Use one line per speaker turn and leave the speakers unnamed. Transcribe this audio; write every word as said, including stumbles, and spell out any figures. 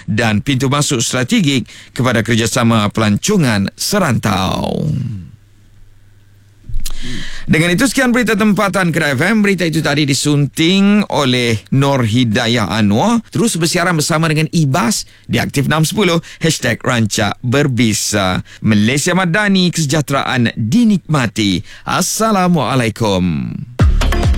dan pintu masuk strategik kepada kerjasama pelancongan serantau. Dengan itu, sekian berita tempatan Kedah F M. Berita itu tadi disunting oleh Nur Hidayah Anwar. Terus bersiaran bersama dengan Ibas di Aktif enam sepuluh. Hashtag Rancak Berbisa. Malaysia Madani, kesejahteraan dinikmati. Assalamualaikum.